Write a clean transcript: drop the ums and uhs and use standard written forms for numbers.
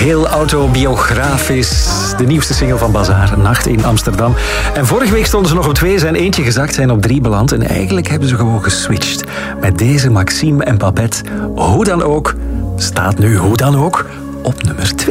Heel autobiografisch. De nieuwste single van Bazaar, Nacht in Amsterdam. En vorige week stonden ze nog op 2, zijn eentje gezakt, zijn op 3 beland. En eigenlijk hebben ze gewoon geswitcht. Met deze Maxime en Babette, hoe dan ook, staat nu hoe dan ook op nummer 2.